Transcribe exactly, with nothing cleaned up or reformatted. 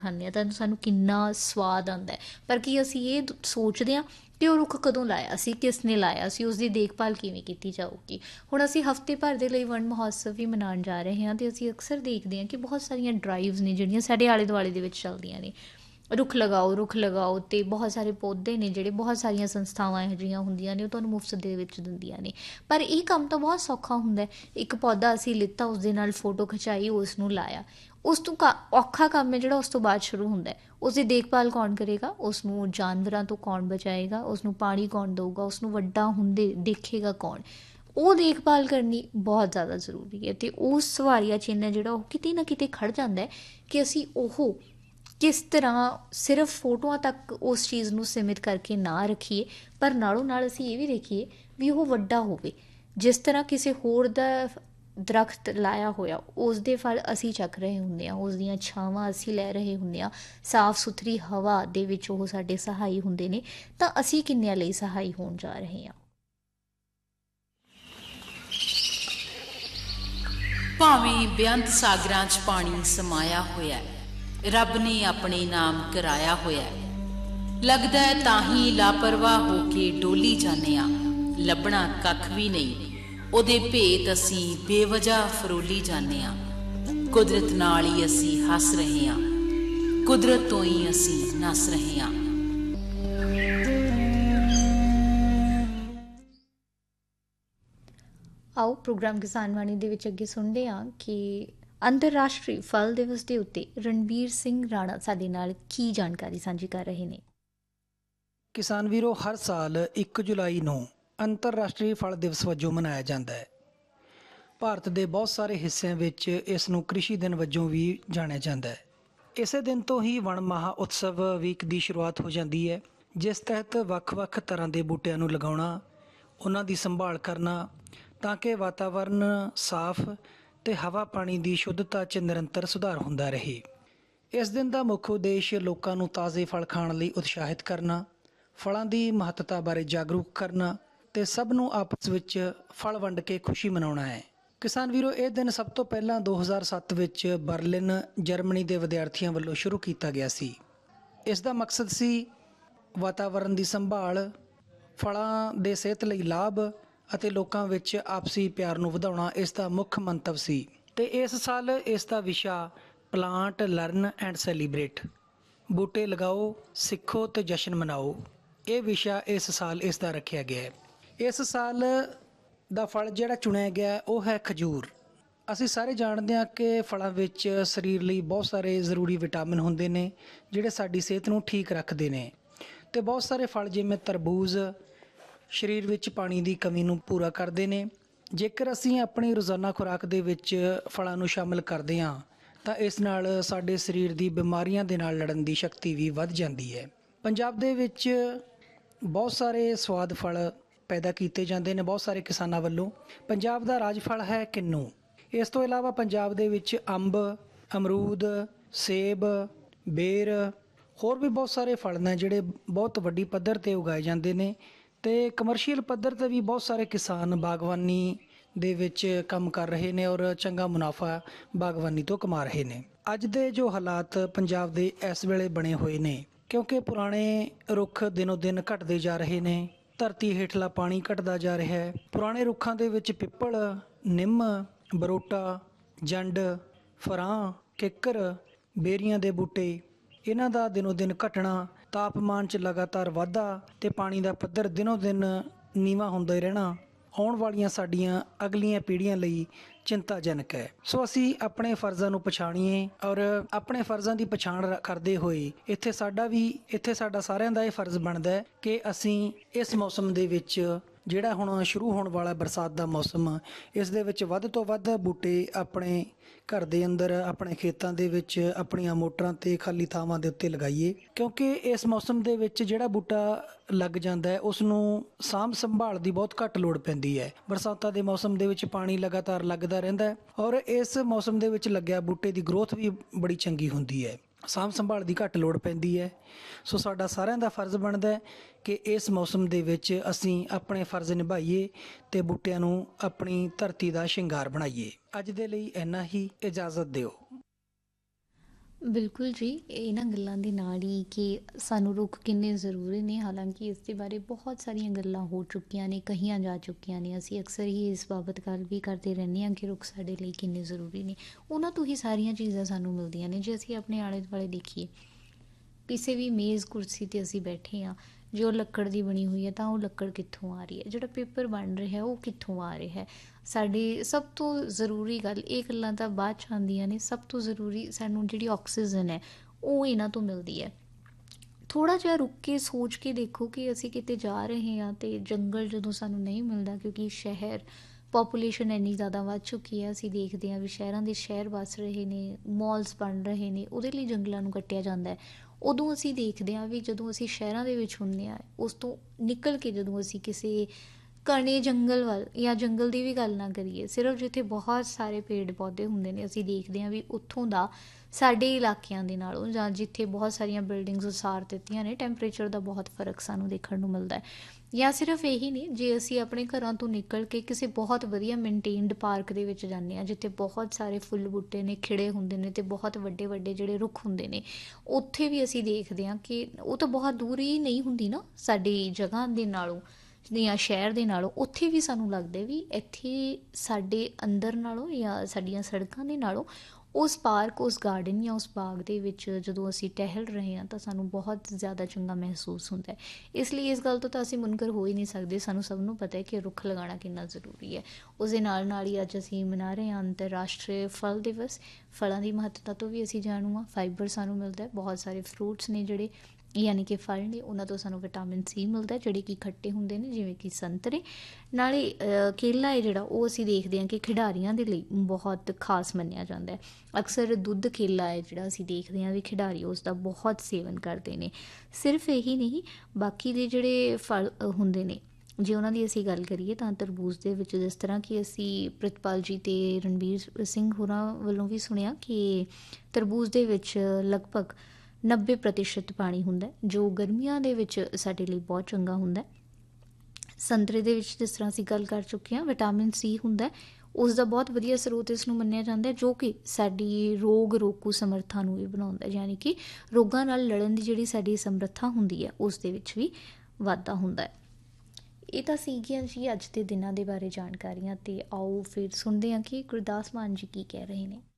ਖਾਂਦੇ ਹਾਂ ਤਾਂ ਸਾਨੂੰ ਕਿੰਨਾ ਸਵਾਦ ਆਉਂਦਾ ਹੈ। ਪਰ ਕੀ ਅਸੀਂ ਇਹ ਦ- ਸੋਚਦੇ ਹਾਂ ਕਿ ਉਹ ਰੁੱਖ ਕਦੋਂ ਲਾਇਆ ਸੀ, ਕਿਸ ਨੇ ਲਾਇਆ ਸੀ, ਉਸਦੀ ਦੇਖਭਾਲ ਕਿਵੇਂ ਕੀਤੀ ਜਾਊਗੀ। ਹੁਣ ਅਸੀਂ ਹਫ਼ਤੇ ਭਰ ਦੇ ਲਈ ਵਣ ਮਹੋਤਸਵ ਵੀ ਮਨਾਉਣ ਜਾ ਰਹੇ ਹਾਂ, ਅਤੇ ਅਸੀਂ ਅਕਸਰ ਦੇਖਦੇ ਹਾਂ ਕਿ ਬਹੁਤ ਸਾਰੀਆਂ ਡਰਾਈਵਜ਼ ਨੇ ਜਿਹੜੀਆਂ ਸਾਡੇ ਆਲੇ ਦੁਆਲੇ ਦੇ ਵਿੱਚ ਚੱਲਦੀਆਂ ਨੇ। ਰੁੱਖ ਲਗਾਓ, ਰੁੱਖ ਲਗਾਓ, ਅਤੇ ਬਹੁਤ ਸਾਰੇ ਪੌਦੇ ਨੇ ਜਿਹੜੇ, ਬਹੁਤ ਸਾਰੀਆਂ ਸੰਸਥਾਵਾਂ ਇਹੋ ਜਿਹੀਆਂ ਹੁੰਦੀਆਂ ਨੇ ਉਹ ਤੁਹਾਨੂੰ ਮੁਫਤ ਦੇ ਵਿੱਚ ਦਿੰਦੀਆਂ ਨੇ। ਪਰ ਇਹ ਕੰਮ ਤਾਂ ਬਹੁਤ ਸੌਖਾ ਹੁੰਦਾ ਹੈ। ਇੱਕ ਪੌਦਾ ਅਸੀਂ ਲਿੱਤਾ, ਉਸ ਦੇ ਨਾਲ ਫੋਟੋ ਖਿਚਾਈ, ਉਸ ਨੂੰ ਲਾਇਆ। ਉਸ ਤੋਂ ਕਾ ਔਖਾ ਕੰਮ ਹੈ ਜਿਹੜਾ ਉਸ ਤੋਂ ਬਾਅਦ ਸ਼ੁਰੂ ਹੁੰਦਾ ਹੈ। ਉਸ ਦੀ ਦੇਖਭਾਲ ਕੌਣ ਕਰੇਗਾ, ਉਸ ਨੂੰ ਜਾਨਵਰਾਂ ਤੋਂ ਕੌਣ ਬਚਾਏਗਾ, ਉਸ ਨੂੰ ਪਾਣੀ ਕੌਣ ਦੇਊਗਾ, ਉਸ ਨੂੰ ਵੱਡਾ ਹੁੰਦੇ ਦੇਖੇਗਾ ਕੌਣ। ਉਹ ਦੇਖਭਾਲ ਕਰਨੀ ਬਹੁਤ ਜ਼ਿਆਦਾ ਜ਼ਰੂਰੀ ਹੈ। ਅਤੇ ਉਹ ਸਵਾਰੀਆ ਚਿੰਨ੍ਹ ਹੈ ਜਿਹੜਾ ਉਹ ਕਿਤੇ ਨਾ ਕਿਤੇ ਖੜ੍ਹ ਜਾਂਦਾ ਹੈ ਕਿ ਅਸੀਂ ਉਹ ਕਿਸ ਤਰ੍ਹਾਂ ਸਿਰਫ ਫੋਟੋਆਂ ਤੱਕ ਉਸ ਚੀਜ਼ ਨੂੰ ਸੀਮਿਤ ਕਰਕੇ ਨਾ ਰੱਖੀਏ, ਪਰ ਨਾਲੋਂ ਨਾਲ ਅਸੀਂ ਇਹ ਵੀ ਦੇਖੀਏ ਵੀ ਉਹ ਵੱਡਾ ਹੋਵੇ। ਜਿਸ ਤਰ੍ਹਾਂ ਕਿਸੇ ਹੋਰ ਦਾ ਦਰੱਖਤ ਲਾਇਆ ਹੋਇਆ, ਉਸ ਦੇ ਫਲ ਅਸੀਂ ਚੱਕ ਰਹੇ ਹੁੰਦੇ ਹਾਂ, ਉਸ ਦੀਆਂ ਛਾਵਾਂ ਅਸੀਂ ਲੈ ਰਹੇ ਹੁੰਦੇ ਹਾਂ, ਸਾਫ਼ ਸੁਥਰੀ ਹਵਾ ਦੇ ਵਿੱਚ ਉਹ ਸਾਡੇ ਸਹਾਈ ਹੁੰਦੇ ਨੇ, ਤਾਂ ਅਸੀਂ ਕਿੰਨਿਆਂ ਲਈ ਸਹਾਈ ਹੋਣ ਜਾ ਰਹੇ ਹਾਂ। ਭਾਵੇਂ ਬੇਅੰਤ ਸਾਗਰਾਂ 'ਚ ਪਾਣੀ ਸਮਾਇਆ ਹੋਇਆ, ਰੱਬ ਨੇ ਆਪਣੇ ਨਾਮ ਕਰਾਇਆ ਹੋਇਆ। ਲੱਗਦਾ ਤਾਂ ਹੀ ਲਾਪਰਵਾਹ ਹੋ ਕੇ ਡੋਲੀ ਜਾਂਦੇ ਹਾਂ, ਲੱਭਣਾ ਕੱਖ ਵੀ ਨਹੀਂ, ਉਹਦੇ ਭੇਤ ਅਸੀਂ ਬੇਵਜ੍ਹਾ ਫਰੋਲੀ ਜਾਂਦੇ ਹਾਂ। ਕੁਦਰਤ ਨਾਲ ਹੀ ਅਸੀਂ ਹੱਸ ਰਹੇ ਹਾਂ, ਕੁਦਰਤ ਤੋਂ ਹੀ ਅਸੀਂ ਨੱਸ ਰਹੇ ਹਾਂ। ਆਓ ਪ੍ਰੋਗਰਾਮ ਕਿਸਾਨ ਬਾਣੀ ਦੇ ਵਿੱਚ ਅੱਗੇ ਸੁਣਦੇ ਹਾਂ ਕਿ ਅੰਤਰਰਾਸ਼ਟਰੀ ਫਲ ਦਿਵਸ ਦੇ ਉੱਤੇ ਰਣਬੀਰ ਸਿੰਘ ਰਾਣਾ ਸਾਡੇ ਨਾਲ ਕੀ ਜਾਣਕਾਰੀ ਸਾਂਝੀ ਕਰ ਰਹੇ ਨੇ। ਕਿਸਾਨ ਵੀਰੋ, ਹਰ ਸਾਲ ਇੱਕ ਜੁਲਾਈ ਨੂੰ ਅੰਤਰਰਾਸ਼ਟਰੀ ਫਲ ਦਿਵਸ ਵਜੋਂ ਮਨਾਇਆ ਜਾਂਦਾ ਹੈ। ਭਾਰਤ ਦੇ ਬਹੁਤ ਸਾਰੇ ਹਿੱਸਿਆਂ ਵਿੱਚ ਇਸ ਨੂੰ ਕ੍ਰਿਸ਼ੀ ਦਿਨ ਵਜੋਂ ਵੀ ਜਾਣਿਆ ਜਾਂਦਾ ਹੈ। ਇਸੇ ਦਿਨ ਤੋਂ ਹੀ ਵਣ ਮਹਾ ਉਤਸਵ ਵੀਕ ਦੀ ਸ਼ੁਰੂਆਤ ਹੋ ਜਾਂਦੀ ਹੈ, ਜਿਸ ਤਹਿਤ ਵੱਖ-ਵੱਖ ਤਰ੍ਹਾਂ ਦੇ ਬੂਟਿਆਂ ਨੂੰ ਲਗਾਉਣਾ, ਉਹਨਾਂ ਦੀ ਸੰਭਾਲ ਕਰਨਾ ਤਾਂ ਕਿ ਵਾਤਾਵਰਨ ਸਾਫ਼ ਤੇ ਹਵਾ ਪਾਣੀ ਦੀ ਸ਼ੁੱਧਤਾ 'ਚ ਨਿਰੰਤਰ ਸੁਧਾਰ ਹੁੰਦਾ ਰਹੇ। ਇਸ ਦਿਨ ਦਾ ਮੁੱਖ ਉਦੇਸ਼ ਲੋਕਾਂ ਨੂੰ ਤਾਜ਼ੇ ਫਲ ਖਾਣ ਲਈ ਉਤਸ਼ਾਹਿਤ ਕਰਨਾ, ਫਲਾਂ ਦੀ ਮਹੱਤਤਾ ਬਾਰੇ ਜਾਗਰੂਕ ਕਰਨਾ ਤੇ ਸਭ ਨੂੰ ਆਪਸ ਵਿੱਚ ਫਲ ਵੰਡ ਕੇ ਖੁਸ਼ੀ ਮਨਾਉਣਾ ਹੈ। ਕਿਸਾਨ ਵੀਰੋ, ਇਹ ਦਿਨ ਸਭ ਤੋਂ ਪਹਿਲਾਂ ਦੋ ਹਜ਼ਾਰ ਸੱਤ ਵਿੱਚ ਬਰਲਿਨ, ਜਰਮਨੀ ਦੇ ਵਿਦਿਆਰਥੀਆਂ ਵੱਲੋਂ ਸ਼ੁਰੂ ਕੀਤਾ ਗਿਆ ਸੀ। ਇਸ ਦਾ ਮਕਸਦ ਸੀ ਵਾਤਾਵਰਨ ਦੀ ਸੰਭਾਲ, ਫਲਾਂ ਦੇ ਸਿਹਤ ਲਈ ਲਾਭ ਅਤੇ ਲੋਕਾਂ ਵਿੱਚ ਆਪਸੀ ਪਿਆਰ ਨੂੰ ਵਧਾਉਣਾ ਇਸ ਦਾ ਮੁੱਖ ਮੰਤਵ ਸੀ। ਤੇ ਇਸ ਸਾਲ ਇਸ ਦਾ ਵਿਸ਼ਾ ਪਲਾਂਟ ਲਰਨ ਐਂਡ ਸੈਲੀਬ੍ਰੇਟ, ਬੂਟੇ ਲਗਾਓ, ਸਿੱਖੋ ਤੇ ਜਸ਼ਨ ਮਨਾਓ, ਇਹ ਵਿਸ਼ਾ ਇਸ ਸਾਲ ਇਸ ਦਾ ਰੱਖਿਆ ਗਿਆ ਹੈ। ਇਸ ਸਾਲ ਦਾ ਫਲ ਜਿਹੜਾ ਚੁਣਿਆ ਗਿਆ ਉਹ ਹੈ ਖਜੂਰ। ਅਸੀਂ ਸਾਰੇ ਜਾਣਦੇ ਹਾਂ ਕਿ ਫਲਾਂ ਵਿੱਚ ਸਰੀਰ ਲਈ ਬਹੁਤ ਸਾਰੇ ਜ਼ਰੂਰੀ ਵਿਟਾਮਿਨ ਹੁੰਦੇ ਨੇ ਜਿਹੜੇ ਸਾਡੀ ਸਿਹਤ ਨੂੰ ਠੀਕ ਰੱਖਦੇ ਨੇ, ਅਤੇ ਬਹੁਤ ਸਾਰੇ ਫਲ ਜਿਵੇਂ ਤਰਬੂਜ਼ ਸਰੀਰ ਵਿੱਚ ਪਾਣੀ ਦੀ ਕਮੀ ਨੂੰ ਪੂਰਾ ਕਰਦੇ ਨੇ। ਜੇਕਰ ਅਸੀਂ ਆਪਣੀ ਰੋਜ਼ਾਨਾ ਖੁਰਾਕ ਦੇ ਵਿੱਚ ਫਲਾਂ ਨੂੰ ਸ਼ਾਮਿਲ ਕਰਦੇ ਹਾਂ ਤਾਂ ਇਸ ਨਾਲ ਸਾਡੇ ਸਰੀਰ ਦੀ ਬਿਮਾਰੀਆਂ ਦੇ ਨਾਲ ਲੜਨ ਦੀ ਸ਼ਕਤੀ ਵੀ ਵੱਧ ਜਾਂਦੀ ਹੈ। ਪੰਜਾਬ ਦੇ ਵਿੱਚ ਬਹੁਤ ਸਾਰੇ ਸਵਾਦ ਫਲ ਪੈਦਾ ਕੀਤੇ ਜਾਂਦੇ ਨੇ ਬਹੁਤ ਸਾਰੇ ਕਿਸਾਨਾਂ ਵੱਲੋਂ। ਪੰਜਾਬ ਦਾ ਰਾਜ ਫਲ ਹੈ ਕਿੰਨੂ। ਇਸ ਤੋਂ ਇਲਾਵਾ ਪੰਜਾਬ ਦੇ ਵਿੱਚ ਅੰਬ, ਅਮਰੂਦ, ਸੇਬ, ਬੇਰ, ਹੋਰ ਵੀ ਬਹੁਤ ਸਾਰੇ ਫਲ ਨੇ ਜਿਹੜੇ ਬਹੁਤ ਵੱਡੀ ਪੱਧਰ 'ਤੇ ਉਗਾਏ ਜਾਂਦੇ ਨੇ, ਅਤੇ ਕਮਰਸ਼ੀਅਲ ਪੱਧਰ 'ਤੇ ਵੀ ਬਹੁਤ ਸਾਰੇ ਕਿਸਾਨ ਬਾਗਬਾਨੀ ਦੇ ਵਿੱਚ ਕੰਮ ਕਰ ਰਹੇ ਨੇ ਔਰ ਚੰਗਾ ਮੁਨਾਫਾ ਬਾਗਬਾਨੀ ਤੋਂ ਕਮਾ ਰਹੇ ਨੇ। ਅੱਜ ਦੇ ਜੋ ਹਾਲਾਤ ਪੰਜਾਬ ਦੇ ਇਸ ਵੇਲੇ ਬਣੇ ਹੋਏ ਨੇ, ਕਿਉਂਕਿ ਪੁਰਾਣੇ ਰੁੱਖ ਦਿਨੋਂ ਦਿਨ ਘਟਦੇ ਜਾ ਰਹੇ ਨੇ, ਧਰਤੀ ਹੇਠਲਾ ਪਾਣੀ ਘਟਦਾ ਜਾ ਰਿਹਾ ਹੈ। ਪੁਰਾਣੇ ਰੁੱਖਾਂ ਦੇ ਵਿੱਚ ਪਿੱਪਲ, ਨਿੰਮ, ਬਰੋਟਾ, ਜੰਡ, ਫਰਾਂ, ਕਿੱਕਰ, ਬੇਰੀਆਂ ਦੇ ਬੂਟੇ, ਇਹਨਾਂ ਦਾ ਦਿਨੋਂ ਦਿਨ ਘਟਣਾ, ਤਾਪਮਾਨ 'ਚ ਲਗਾਤਾਰ ਵਾਧਾ ਅਤੇ ਪਾਣੀ ਦਾ ਪੱਧਰ ਦਿਨੋਂ ਦਿਨ ਨੀਵਾਂ ਹੁੰਦਾ ਹੀ ਰਹਿਣਾ ਆਉਣ ਵਾਲੀਆਂ ਸਾਡੀਆਂ ਅਗਲੀਆਂ ਪੀੜ੍ਹੀਆਂ ਲਈ ਚਿੰਤਾਜਨਕ ਹੈ। ਸੋ ਅਸੀਂ ਆਪਣੇ ਫਰਜ਼ਾਂ ਨੂੰ ਪਛਾਣੀਏ ਔਰ ਆਪਣੇ ਫਰਜ਼ਾਂ ਦੀ ਪਛਾਣ ਕਰਦੇ ਹੋਏ ਇੱਥੇ ਸਾਡਾ ਵੀ ਇੱਥੇ ਸਾਡਾ ਸਾਰਿਆਂ ਦਾ ਇਹ ਫਰਜ਼ ਬਣਦਾ ਹੈ ਕਿ ਅਸੀਂ ਇਸ ਮੌਸਮ ਦੇ ਵਿੱਚ ਜਿਹੜਾ ਹੁਣ ਸ਼ੁਰੂ ਹੋਣ ਵਾਲਾ ਬਰਸਾਤ ਦਾ ਮੌਸਮ, ਇਸ ਦੇ ਵਿੱਚ ਵੱਧ ਤੋਂ ਵੱਧ ਬੂਟੇ ਆਪਣੇ ਘਰ ਦੇ ਅੰਦਰ, ਆਪਣੇ ਖੇਤਾਂ ਦੇ ਵਿੱਚ, ਆਪਣੀਆਂ ਮੋਟਰਾਂ 'ਤੇ ਖਾਲੀ ਥਾਵਾਂ ਦੇ ਉੱਤੇ ਲਗਾਈਏ, ਕਿਉਂਕਿ ਇਸ ਮੌਸਮ ਦੇ ਵਿੱਚ ਜਿਹੜਾ ਬੂਟਾ ਲੱਗ ਜਾਂਦਾ ਹੈ ਉਸ ਨੂੰ ਸਾਂਭ ਸੰਭਾਲ ਦੀ ਬਹੁਤ ਘੱਟ ਲੋੜ ਪੈਂਦੀ ਹੈ। ਬਰਸਾਤਾਂ ਦੇ ਮੌਸਮ ਦੇ ਵਿੱਚ ਪਾਣੀ ਲਗਾਤਾਰ ਲੱਗਦਾ ਰਹਿੰਦਾ ਹੈ ਔਰ ਇਸ ਮੌਸਮ ਦੇ ਵਿੱਚ ਲੱਗਿਆ ਬੂਟੇ ਦੀ ਗਰੋਥ ਵੀ ਬੜੀ ਚੰਗੀ ਹੁੰਦੀ ਹੈ, ਸਾਂਭ ਸੰਭਾਲ ਦੀ ਘੱਟ ਲੋੜ ਪੈਂਦੀ ਹੈ। ਸੋ ਸਾਡਾ ਸਾਰਿਆਂ ਦਾ ਫਰਜ਼ ਬਣਦਾ ਕਿ ਇਸ ਮੌਸਮ ਦੇ ਵਿੱਚ ਅਸੀਂ ਆਪਣੇ ਫਰਜ਼ ਨਿਭਾਈਏ ਅਤੇ ਬੂਟਿਆਂ ਨੂੰ ਆਪਣੀ ਧਰਤੀ ਦਾ ਸ਼ਿੰਗਾਰ ਬਣਾਈਏ। ਅੱਜ ਦੇ ਲਈ ਇੰਨਾ ਹੀ, ਇਜਾਜ਼ਤ ਦਿਓ। ਬਿਲਕੁਲ ਜੀ, ਇਹਨਾਂ ਗੱਲਾਂ ਦੇ ਨਾਲ ਹੀ ਕਿ ਸਾਨੂੰ ਰੁੱਖ ਕਿੰਨੇ ਜ਼ਰੂਰੀ ਨੇ, ਹਾਲਾਂਕਿ ਇਸ ਦੇ ਬਾਰੇ ਬਹੁਤ ਸਾਰੀਆਂ ਗੱਲਾਂ ਹੋ ਚੁੱਕੀਆਂ ਨੇ, ਕਹੀਆਂ ਜਾ ਚੁੱਕੀਆਂ ਨੇ। ਅਸੀਂ ਅਕਸਰ ਹੀ ਇਸ ਬਾਬਤ ਗੱਲ ਵੀ ਕਰਦੇ ਰਹਿੰਦੇ ਹਾਂ ਕਿ ਰੁੱਖ ਸਾਡੇ ਲਈ ਕਿੰਨੇ ਜ਼ਰੂਰੀ ਨੇ। ਉਹਨਾਂ ਤੋਂ ਹੀ ਸਾਰੀਆਂ ਚੀਜ਼ਾਂ ਸਾਨੂੰ ਮਿਲਦੀਆਂ ਨੇ। ਜੇ ਅਸੀਂ ਆਪਣੇ ਆਲੇ ਦੁਆਲੇ ਦੇਖੀਏ, ਕਿਸੇ ਵੀ ਮੇਜ਼ ਕੁਰਸੀ 'ਤੇ ਅਸੀਂ ਬੈਠੇ ਹਾਂ, ਜੇ ਉਹ ਲੱਕੜ ਦੀ ਬਣੀ ਹੋਈ ਹੈ ਤਾਂ ਉਹ ਲੱਕੜ ਕਿੱਥੋਂ ਆ ਰਹੀ ਹੈ, ਜਿਹੜਾ ਪੇਪਰ ਬਣ ਰਿਹਾ ਉਹ ਕਿੱਥੋਂ ਆ ਰਿਹਾ ਹੈ। ਸਾਡੀ ਸਭ ਤੋਂ ਜ਼ਰੂਰੀ ਗੱਲ, ਇਹ ਗੱਲਾਂ ਤਾਂ ਬਾਅਦ 'ਚ ਆਉਂਦੀਆਂ ਨੇ, ਸਭ ਤੋਂ ਜ਼ਰੂਰੀ ਸਾਨੂੰ ਜਿਹੜੀ ਆਕਸੀਜਨ ਹੈ ਉਹ ਇਹਨਾਂ ਤੋਂ ਮਿਲਦੀ ਹੈ। ਥੋੜ੍ਹਾ ਜਿਹਾ ਰੁਕ ਕੇ ਸੋਚ ਕੇ ਦੇਖੋ ਕਿ ਅਸੀਂ ਕਿਤੇ ਜਾ ਰਹੇ ਹਾਂ ਅਤੇ ਜੰਗਲ ਜਦੋਂ ਸਾਨੂੰ ਨਹੀਂ ਮਿਲਦਾ, ਕਿਉਂਕਿ ਸ਼ਹਿਰ ਪਾਪੂਲੇਸ਼ਨ ਇੰਨੀ ਜ਼ਿਆਦਾ ਵੱਧ ਚੁੱਕੀ ਹੈ, ਅਸੀਂ ਦੇਖਦੇ ਹਾਂ ਵੀ ਸ਼ਹਿਰਾਂ ਦੇ ਸ਼ਹਿਰ ਵੱਸ ਰਹੇ ਨੇ, ਮਾਲਸ ਬਣ ਰਹੇ ਨੇ, ਉਹਦੇ ਲਈ ਜੰਗਲਾਂ ਨੂੰ ਕੱਟਿਆ ਜਾਂਦਾ ਹੈ। ਉਦੋਂ ਅਸੀਂ ਦੇਖਦੇ ਹਾਂ ਵੀ ਜਦੋਂ ਅਸੀਂ ਸ਼ਹਿਰਾਂ ਦੇ ਵਿੱਚ ਹੁੰਦੇ ਹਾਂ, ਉਸ ਤੋਂ ਨਿਕਲ ਕੇ ਜਦੋਂ ਅਸੀਂ ਕਿਸੇ ਘਣੇ ਜੰਗਲ ਵੱਲ, ਜਾਂ ਜੰਗਲ ਦੀ ਵੀ ਗੱਲ ਨਾ ਕਰੀਏ, ਸਿਰਫ ਜਿੱਥੇ ਬਹੁਤ ਸਾਰੇ ਪੇੜ ਪੌਦੇ ਹੁੰਦੇ ਨੇ, ਅਸੀਂ ਦੇਖਦੇ ਹਾਂ ਵੀ ਉੱਥੋਂ ਦਾ ਸਾਡੇ ਇਲਾਕਿਆਂ ਦੇ ਨਾਲੋਂ, ਜਾਂ ਜਿੱਥੇ ਬਹੁਤ ਸਾਰੀਆਂ ਬਿਲਡਿੰਗਸ ਉਸਾਰ ਦਿੱਤੀਆਂ ਨੇ, ਟੈਂਪਰੇਚਰ ਦਾ ਬਹੁਤ ਫਰਕ ਸਾਨੂੰ ਦੇਖਣ ਨੂੰ ਮਿਲਦਾ ਹੈ। ਜਾਂ ਸਿਰਫ ਇਹੀ ਨਹੀਂ, ਜੇ ਅਸੀਂ ਆਪਣੇ ਘਰਾਂ ਤੋਂ ਨਿਕਲ ਕੇ ਕਿਸੇ ਬਹੁਤ ਵਧੀਆ ਮੇਨਟੇਨਡ ਪਾਰਕ ਦੇ ਵਿੱਚ ਜਾਂਦੇ ਹਾਂ, ਜਿੱਥੇ ਬਹੁਤ ਸਾਰੇ ਫੁੱਲ ਬੂਟੇ ਨੇ, ਖਿੜੇ ਹੁੰਦੇ ਨੇ ਅਤੇ ਬਹੁਤ ਵੱਡੇ ਵੱਡੇ ਜਿਹੜੇ ਰੁੱਖ ਹੁੰਦੇ ਨੇ, ਉੱਥੇ ਵੀ ਅਸੀਂ ਦੇਖਦੇ ਹਾਂ ਕਿ ਉਹ ਤਾਂ ਬਹੁਤ ਦੂਰ ਹੀ ਨਹੀਂ ਹੁੰਦੀ ਨਾ ਸਾਡੀ ਜਗ੍ਹਾ ਦੇ ਨਾਲੋਂ ਜਾਂ ਸ਼ਹਿਰ ਦੇ ਨਾਲੋਂ, ਉੱਥੇ ਵੀ ਸਾਨੂੰ ਲੱਗਦਾ ਵੀ ਇੱਥੇ ਸਾਡੇ ਅੰਦਰ ਨਾਲੋਂ ਜਾਂ ਸਾਡੀਆਂ ਸੜਕਾਂ ਦੇ ਨਾਲੋਂ ਉਸ ਪਾਰਕ, ਉਸ ਗਾਰਡਨ ਜਾਂ ਉਸ ਬਾਗ ਦੇ ਵਿੱਚ ਜਦੋਂ ਅਸੀਂ ਟਹਿਲ ਰਹੇ ਹਾਂ ਤਾਂ ਸਾਨੂੰ ਬਹੁਤ ਜ਼ਿਆਦਾ ਚੰਗਾ ਮਹਿਸੂਸ ਹੁੰਦਾ ਹੈ। ਇਸ ਲਈ ਇਸ ਗੱਲ ਤੋਂ ਤਾਂ ਅਸੀਂ ਮੁਨਕਰ ਹੋ ਹੀ ਨਹੀਂ ਸਕਦੇ। ਸਾਨੂੰ ਸਭ ਨੂੰ ਪਤਾ ਹੈ ਕਿ ਰੁੱਖ ਲਗਾਉਣਾ ਕਿੰਨਾ ਜ਼ਰੂਰੀ ਹੈ। ਉਸ ਦੇ ਨਾਲ ਨਾਲ ਹੀ ਅੱਜ ਅਸੀਂ ਮਨਾ ਰਹੇ ਹਾਂ ਅੰਤਰਰਾਸ਼ਟਰੀ ਫਲ ਦਿਵਸ। ਫਲਾਂ ਦੀ ਮਹੱਤਤਾ ਤੋਂ ਵੀ ਅਸੀਂ ਜਾਣੂ ਹਾਂ। ਫਾਈਬਰ ਸਾਨੂੰ ਮਿਲਦਾ ਹੈ, ਬਹੁਤ ਸਾਰੇ ਫਰੂਟਸ ਨੇ ਜਿਹੜੇ, ਯਾਨੀ ਕਿ ਫਲ ਨੇ, ਉਹਨਾਂ ਤੋਂ ਸਾਨੂੰ ਵਿਟਾਮਿਨ ਸੀ ਮਿਲਦਾ, ਜਿਹੜੇ ਕਿ ਖੱਟੇ ਹੁੰਦੇ ਨੇ, ਜਿਵੇਂ ਕਿ ਸੰਤਰੇ। ਨਾਲੇ ਕੇਲਾ ਹੈ ਜਿਹੜਾ, ਉਹ ਅਸੀਂ ਦੇਖਦੇ ਹਾਂ ਕਿ ਖਿਡਾਰੀਆਂ ਦੇ ਲਈ ਬਹੁਤ ਖਾਸ ਮੰਨਿਆ ਜਾਂਦਾ ਹੈ। ਅਕਸਰ ਦੁੱਧ ਕੇਲਾ ਹੈ ਜਿਹੜਾ, ਅਸੀਂ ਦੇਖਦੇ ਹਾਂ ਵੀ ਖਿਡਾਰੀ ਉਸ ਦਾ ਬਹੁਤ ਸੇਵਨ ਕਰਦੇ ਨੇ। ਸਿਰਫ ਇਹੀ ਨਹੀਂ, ਬਾਕੀ ਦੇ ਜਿਹੜੇ ਫਲ ਹੁੰਦੇ ਨੇ, ਜੇ ਉਹਨਾਂ ਦੀ ਅਸੀਂ ਗੱਲ ਕਰੀਏ ਤਾਂ ਤਰਬੂਜ਼ ਦੇ ਵਿੱਚ, ਜਿਸ ਤਰ੍ਹਾਂ ਕਿ ਅਸੀਂ ਪ੍ਰਿਤਪਾਲ ਜੀ ਅਤੇ ਰਣਬੀਰ ਸਿੰਘ ਹੋਰਾਂ ਵੱਲੋਂ ਵੀ ਸੁਣਿਆ ਕਿ ਤਰਬੂਜ਼ ਦੇ ਵਿੱਚ ਲਗਭਗ ਨੱਬੇ ਪ੍ਰਤੀਸ਼ਤ ਪਾਣੀ ਹੁੰਦਾ, ਜੋ ਗਰਮੀਆਂ ਦੇ ਵਿੱਚ ਸਾਡੇ ਲਈ ਬਹੁਤ ਚੰਗਾ ਹੁੰਦਾ। ਸੰਤਰੇ ਦੇ ਵਿੱਚ ਜਿਸ ਤਰ੍ਹਾਂ ਅਸੀਂ ਗੱਲ ਕਰ ਚੁੱਕੇ ਹਾਂ, ਵਿਟਾਮਿਨ ਸੀ ਹੁੰਦਾ, ਉਸ ਦਾ ਬਹੁਤ ਵਧੀਆ ਸਰੋਤ ਇਸ ਨੂੰ ਮੰਨਿਆ ਜਾਂਦਾ, ਜੋ ਕਿ ਸਾਡੀ ਰੋਗ ਰੋਕੂ ਸਮਰੱਥਾ ਨੂੰ ਵੀ ਬਣਾਉਂਦਾ, ਯਾਨੀ ਕਿ ਰੋਗਾਂ ਨਾਲ ਲੜਨ ਦੀ ਜਿਹੜੀ ਸਾਡੀ ਸਮਰੱਥਾ ਹੁੰਦੀ ਹੈ ਉਸ ਦੇ ਵਿੱਚ ਵੀ ਵਾਧਾ ਹੁੰਦਾ ਹੈ। ਇਹ ਤਾਂ ਸੀਗੀਆਂ ਜੀ ਅੱਜ ਦੇ ਦਿਨਾਂ ਦੇ ਬਾਰੇ ਜਾਣਕਾਰੀਆਂ, ਅਤੇ ਆਓ ਫਿਰ ਸੁਣਦੇ ਹਾਂ ਕਿ ਗੁਰਦਾਸ ਮਾਨ ਜੀ ਕੀ ਕਹਿ ਰਹੇ ਨੇ।